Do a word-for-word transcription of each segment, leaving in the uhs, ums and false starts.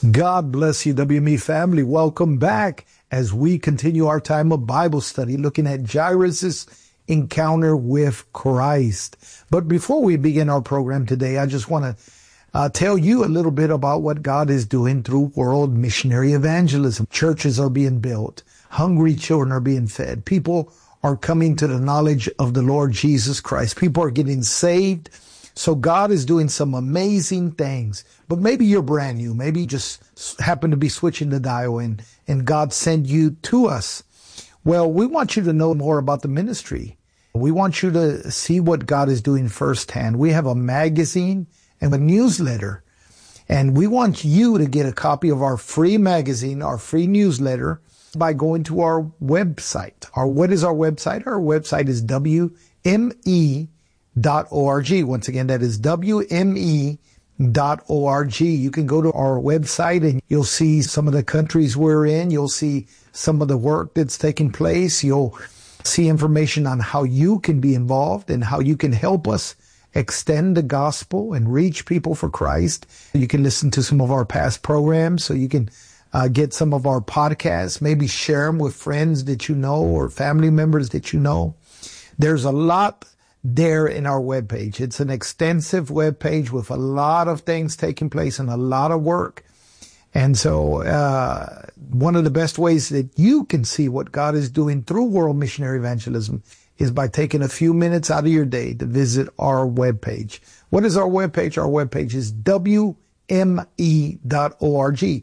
God bless you, W M E family. Welcome back as we continue our time of Bible study looking at Jairus' encounter with Christ. But before we begin our program today, I just want to uh, tell you a little bit about what God is doing through world missionary evangelism. Churches are being built. Hungry children are being fed. People are coming to the knowledge of the Lord Jesus Christ. People are getting saved. So God is doing some amazing things, but maybe you're brand new. Maybe you just happen to be switching the dial and, and God sent you to us. Well, we want you to know more about the ministry. We want you to see what God is doing firsthand. We have a magazine and a newsletter, and we want you to get a copy of our free magazine, our free newsletter, by going to our website. Our, what is our website? Our website is W M E dot org. Once again, that is W M E dot org. You can go to our website and you'll see some of the countries we're in. You'll see some of the work that's taking place. You'll see information on how you can be involved and how you can help us extend the gospel and reach people for Christ. You can listen to some of our past programs, so you can uh, get some of our podcasts, maybe share them with friends that you know or family members that you know. There's a lot there in our webpage. It's an extensive webpage with a lot of things taking place and a lot of work. And so uh one of the best ways that you can see what God is doing through world missionary evangelism is by taking a few minutes out of your day to visit our webpage. What is our webpage? Our webpage is W M E dot org.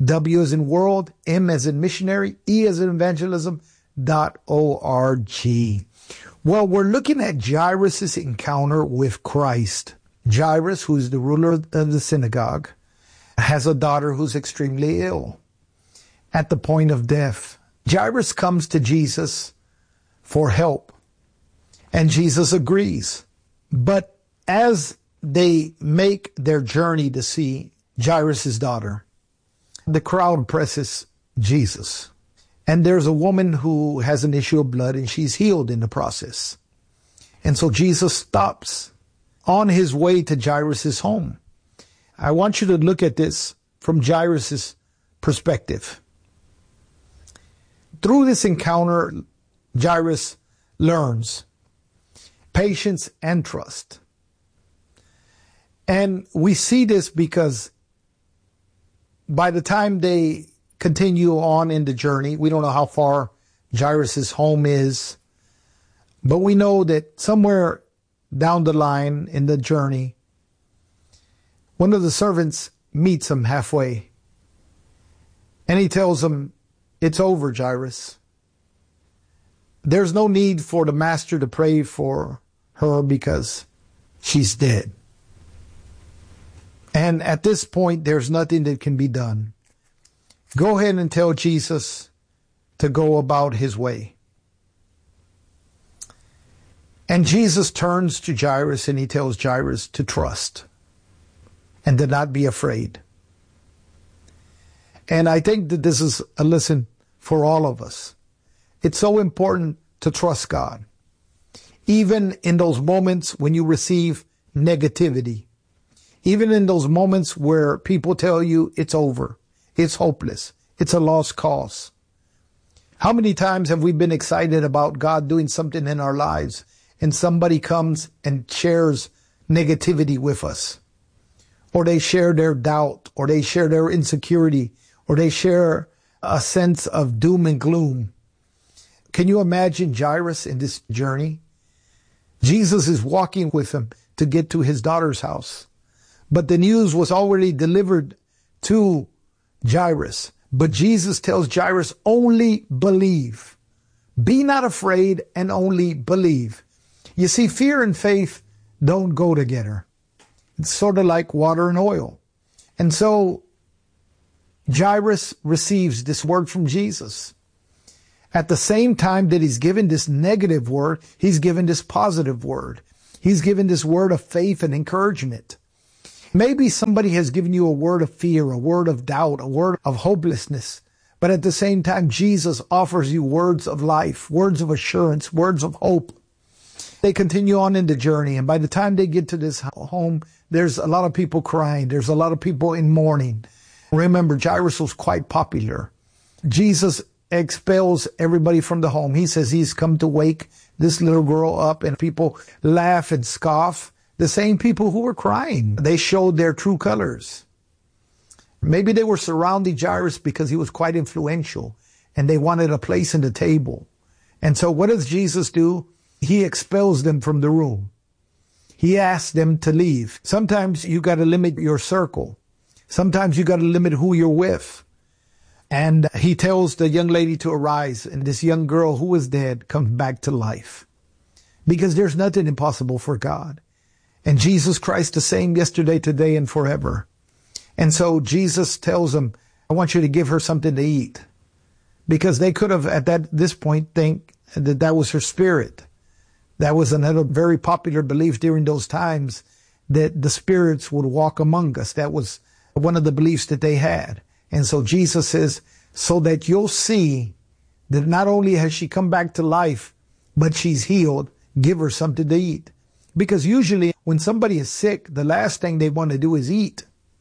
W as in world, M as in missionary, E as in evangelism, dot O-R-G. Well, we're looking at Jairus' encounter with Christ. Jairus, who's the ruler of the synagogue, has a daughter who's extremely ill, at the point of death. Jairus comes to Jesus for help, and Jesus agrees. But as they make their journey to see Jairus' daughter, the crowd presses Jesus. And there's a woman who has an issue of blood, and she's healed in the process. And so Jesus stops on his way to Jairus' home. I want you to look at this from Jairus' perspective. Through this encounter, Jairus learns patience and trust. And we see this because by the time they continue on in the journey, we don't know how far Jairus' home is, but we know that somewhere down the line in the journey, one of the servants meets him halfway, and he tells him, "It's over, Jairus. There's no need for the master to pray for her because she's dead. And at this point, there's nothing that can be done. Go ahead and tell Jesus to go about his way." And Jesus turns to Jairus and he tells Jairus to trust and to not be afraid. And I think that this is a lesson for all of us. It's so important to trust God, even in those moments when you receive negativity, even in those moments where people tell you it's over, it's hopeless, it's a lost cause. How many times have we been excited about God doing something in our lives, and somebody comes and shares negativity with us, or they share their doubt, or they share their insecurity, or they share a sense of doom and gloom? Can you imagine Jairus in this journey? Jesus is walking with him to get to his daughter's house, but the news was already delivered to Jairus. But Jesus tells Jairus, only believe. Be not afraid and only believe. You see, fear and faith don't go together. It's sort of like water and oil. And so Jairus receives this word from Jesus. At the same time that he's given this negative word, he's given this positive word. He's given this word of faith and encouragement. Maybe somebody has given you a word of fear, a word of doubt, a word of hopelessness. But at the same time, Jesus offers you words of life, words of assurance, words of hope. They continue on in the journey, and by the time they get to this home, there's a lot of people crying. There's a lot of people in mourning. Remember, Jairus was quite popular. Jesus expels everybody from the home. He says he's come to wake this little girl up, and people laugh and scoff. The same people who were crying, they showed their true colors. Maybe they were surrounding Jairus because he was quite influential and they wanted a place in the table. And so what does Jesus do? He expels them from the room. He asks them to leave. Sometimes you got to limit your circle. Sometimes you got to limit who you're with. And he tells the young lady to arise, and this young girl who was dead comes back to life. Because there's nothing impossible for God. And Jesus Christ the same yesterday, today, and forever. And so Jesus tells them, I want you to give her something to eat. Because they could have at that this point think that that was her spirit. That was another very popular belief during those times, that the spirits would walk among us. That was one of the beliefs that they had. And so Jesus says, so that you'll see that not only has she come back to life, but she's healed, give her something to eat. Because usually when somebody is sick, the last thing they want to do is eat.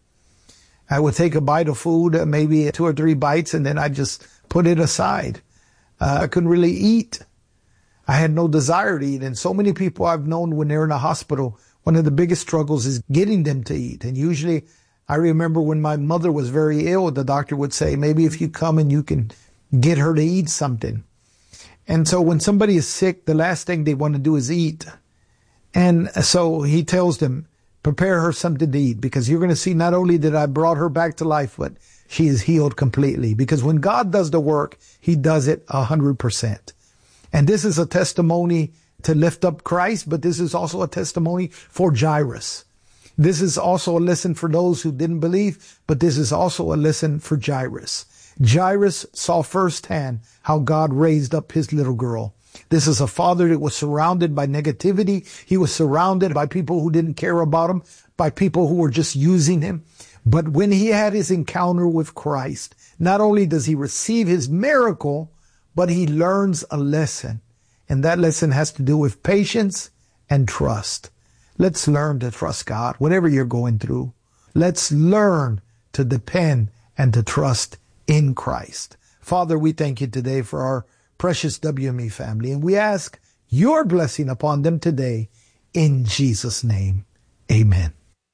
I would take a bite of food, maybe two or three bites, and then I just put it aside. Uh, I couldn't really eat. I had no desire to eat. And so many people I've known when they're in a hospital, one of the biggest struggles is getting them to eat. And usually I remember when my mother was very ill, the doctor would say, maybe if you come and you can get her to eat something. And so when somebody is sick, the last thing they want to do is eat. And so he tells them, prepare her something to eat, because you're going to see not only that I brought her back to life, but she is healed completely. Because when God does the work, he does it a hundred percent. And this is a testimony to lift up Christ, but this is also a testimony for Jairus. This is also a lesson for those who didn't believe, but this is also a lesson for Jairus. Jairus saw firsthand how God raised up his little girl. This is a father that was surrounded by negativity. He was surrounded by people who didn't care about him, by people who were just using him. But when he had his encounter with Christ, not only does he receive his miracle, but he learns a lesson. And that lesson has to do with patience and trust. Let's learn to trust God, whatever you're going through. Let's learn to depend and to trust in Christ. Father, we thank you today for our precious W M E family, and we ask your blessing upon them today in Jesus' name. Amen.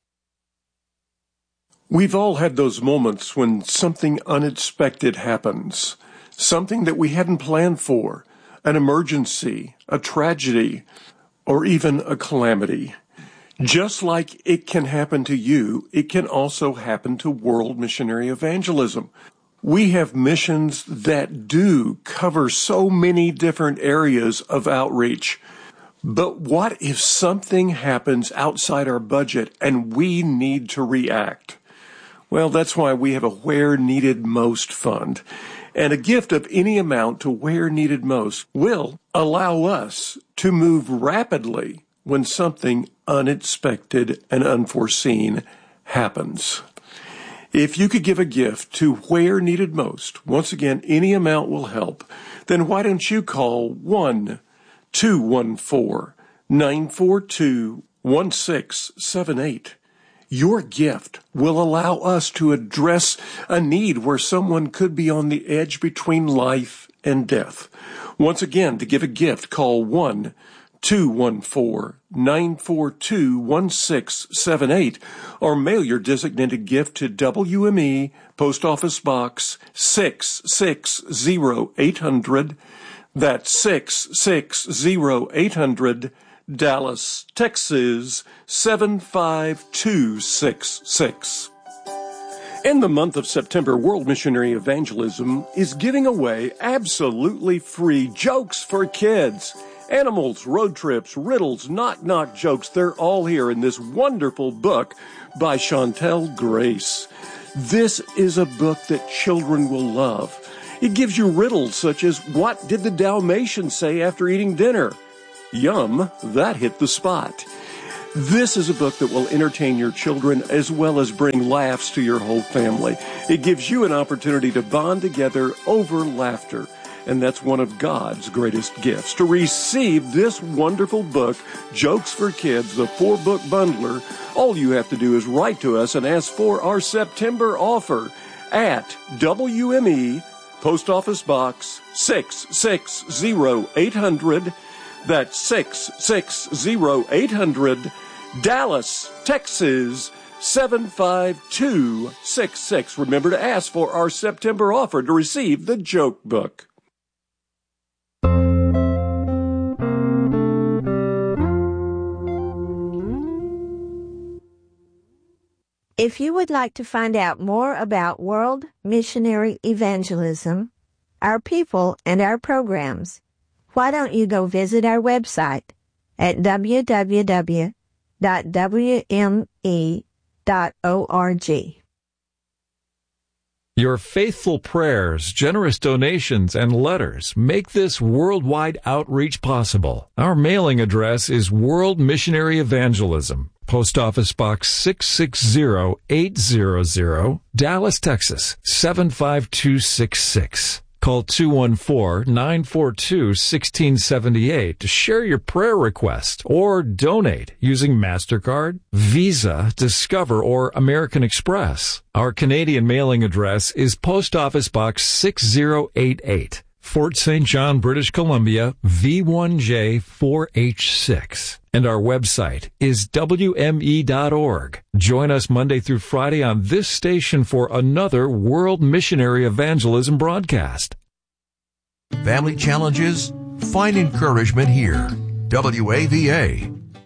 We've all had those moments when something unexpected happens, something that we hadn't planned for, an emergency, a tragedy, or even a calamity. Just like it can happen to you, it can also happen to World Missionary Evangelism. We have missions that do cover so many different areas of outreach. But what if something happens outside our budget and we need to react? Well, that's why we have a Where Needed Most fund. And a gift of any amount to Where Needed Most will allow us to move rapidly when something unexpected and unforeseen happens. If you could give a gift to Where Needed Most, once again, any amount will help, then why don't you call one two one four, nine four two, one six seven eight. Your gift will allow us to address a need where someone could be on the edge between life and death. Once again, to give a gift, call one two one four, nine four two, one six seven eight or mail your designated gift to W M E, Post Office Box six six zero eight hundred. That's six six zero eight hundred, Dallas, Texas seven five two six six. In the month of September, World Missionary Evangelism is giving away absolutely free jokes for kids. Animals, road trips, riddles, knock-knock jokes, they're all here in this wonderful book by Chantel Grace. This is a book that children will love. It gives you riddles such as, what did the Dalmatian say after eating dinner? Yum, that hit the spot. This is a book that will entertain your children as well as bring laughs to your whole family. It gives you an opportunity to bond together over laughter. And that's one of God's greatest gifts. To receive this wonderful book, Jokes for Kids, the four-book bundler, all you have to do is write to us and ask for our September offer at W M E, Post Office Box six six zero eight hundred. That's six six zero eight hundred, Dallas, Texas, seven five two six six. Remember to ask for our September offer to receive the joke book. If you would like to find out more about World Missionary Evangelism, our people, and our programs, why don't you go visit our website at w w w dot w m e dot org. Your faithful prayers, generous donations, and letters make this worldwide outreach possible. Our mailing address is World Missionary Evangelism, Post Office Box six six zero eight hundred, Dallas, Texas, seven five two six six. Call two one four, nine four two, one six seven eight to share your prayer request or donate using MasterCard, Visa, Discover, or American Express. Our Canadian mailing address is Post Office Box six zero eight eight, Fort Saint John, British Columbia, V one J four H six. And our website is W M E dot org. Join us Monday through Friday on this station for another World Missionary Evangelism broadcast. Family challenges? Find encouragement here. W A V A.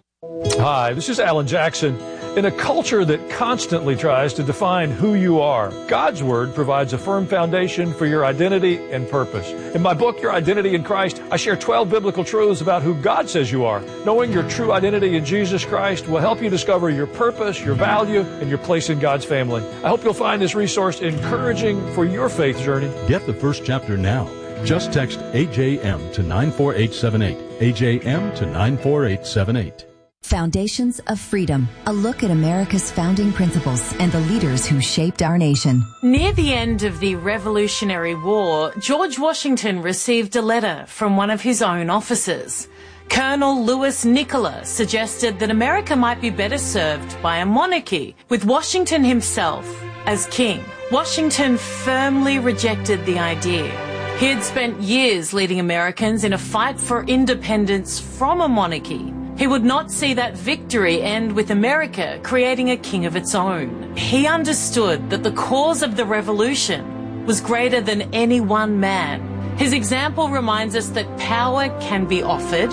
Hi, this is Alan Jackson. In a culture that constantly tries to define who you are, God's Word provides a firm foundation for your identity and purpose. In my book, Your Identity in Christ, I share twelve biblical truths about who God says you are. Knowing your true identity in Jesus Christ will help you discover your purpose, your value, and your place in God's family. I hope you'll find this resource encouraging for your faith journey. Get the first chapter now. Just text A J M to nine four eight seven eight. A J M to nine four eight seven eight. Foundations of Freedom, a look at America's founding principles and the leaders who shaped our nation. Near the end of the Revolutionary War, George Washington received a letter from one of his own officers. Colonel Louis Nicola suggested that America might be better served by a monarchy, with Washington himself as king. Washington firmly rejected the idea. He had spent years leading Americans in a fight for independence from a monarchy. He would not see that victory end with America creating a king of its own. He understood that the cause of the revolution was greater than any one man. His example reminds us that power can be offered,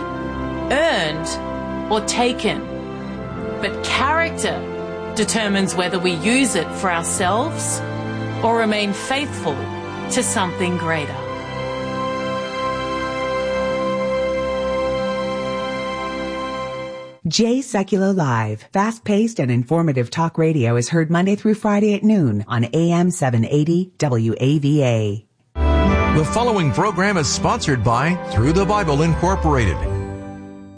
earned, or taken. But character determines whether we use it for ourselves or remain faithful to something greater. J Secular Live, fast-paced and informative talk radio is heard Monday through Friday at noon on A M seven eighty W A V A. The following program is sponsored by Through the Bible Incorporated,